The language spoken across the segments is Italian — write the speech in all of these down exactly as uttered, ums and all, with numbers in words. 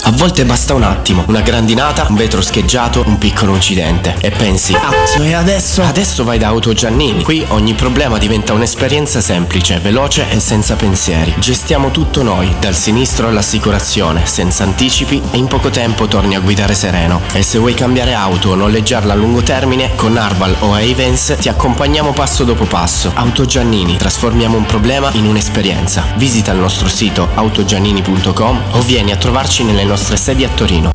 A volte basta un attimo, una grandinata, un vetro scheggiato, un piccolo incidente e pensi: cazzo, e adesso? Adesso vai da Auto Giannini. Qui ogni problema diventa un'esperienza semplice, veloce e senza pensieri. Gestiamo tutto noi, dal sinistro all'assicurazione, senza anticipi, e in poco tempo torni a guidare sereno. E se vuoi cambiare auto o noleggiarla a lungo termine, con Arval o Ayvens ti accompagniamo passo dopo passo. Auto Giannini, trasformiamo un problema in un'esperienza. Visita il nostro sito autogiannini punto com o vieni a trovarci nelle nostre sedi a Torino.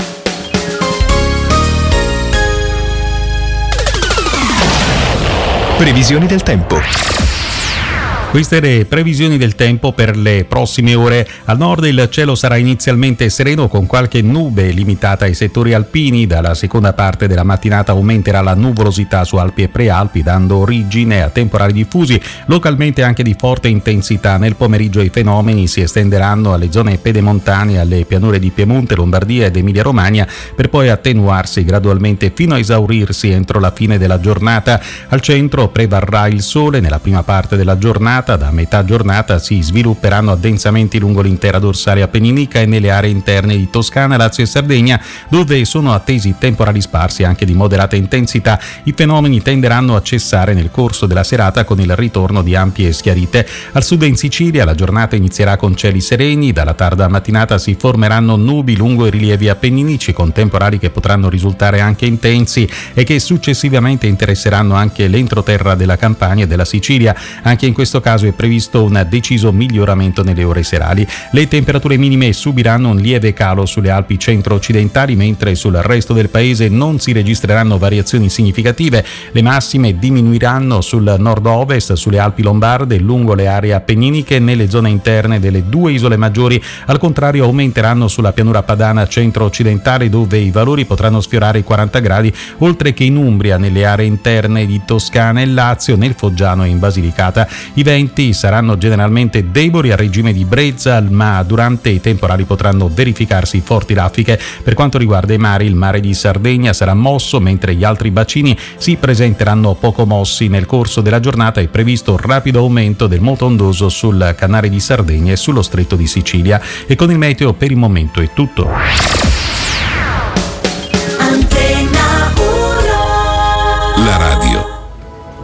Previsioni del tempo. Queste le previsioni del tempo per le prossime ore. Al nord il cielo sarà inizialmente sereno con qualche nube limitata ai settori alpini. Dalla seconda parte della mattinata aumenterà la nuvolosità su Alpi e Prealpi, dando origine a temporali diffusi, localmente anche di forte intensità. Nel pomeriggio i fenomeni si estenderanno alle zone pedemontane, alle pianure di Piemonte, Lombardia ed Emilia-Romagna, per poi attenuarsi gradualmente fino a esaurirsi entro la fine della giornata. Al centro prevarrà il sole nella prima parte della giornata. Da metà giornata si svilupperanno addensamenti lungo l'intera dorsale appenninica e nelle aree interne di Toscana, Lazio e Sardegna, dove sono attesi temporali sparsi anche di moderata intensità. I fenomeni tenderanno a cessare nel corso della serata con il ritorno di ampie schiarite. Al sud e in Sicilia la giornata inizierà con cieli sereni. Dalla tarda mattinata si formeranno nubi lungo i rilievi appenninici con temporali che potranno risultare anche intensi e che successivamente interesseranno anche l'entroterra della Campania e della Sicilia. Anche in questo caso è previsto un deciso miglioramento nelle ore serali. Le temperature minime subiranno un lieve calo sulle Alpi centro-occidentali, mentre sul resto del paese non si registreranno variazioni significative. Le massime diminuiranno sul nord-ovest, sulle Alpi lombarde, lungo le aree appenniniche e nelle zone interne delle due isole maggiori. Al contrario, aumenteranno sulla pianura padana centro-occidentale, dove i valori potranno sfiorare i quaranta gradi, oltre che in Umbria, nelle aree interne di Toscana e Lazio, nel Foggiano e in Basilicata. I venti saranno generalmente deboli a regime di brezza, ma durante i temporali potranno verificarsi forti raffiche. Per quanto riguarda i mari, il mare di Sardegna sarà mosso, mentre gli altri bacini si presenteranno poco mossi. Nel corso della giornata è previsto rapido aumento del moto ondoso sul canale di Sardegna e sullo stretto di Sicilia. E con il meteo per il momento è tutto.